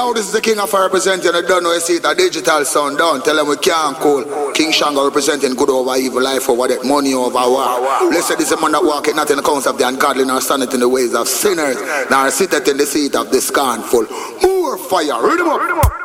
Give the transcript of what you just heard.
Yo, this is the King of Fire representing. I don't know you see it, a digital sound down. Tell them we can't call. King Shango representing good over evil, life over death, money over war. Blessed is the man that walketh not in the counsel of the ungodly, nor standeth in the ways of sinners, nor sitteth in the seat of the scornful. More fire, read them up.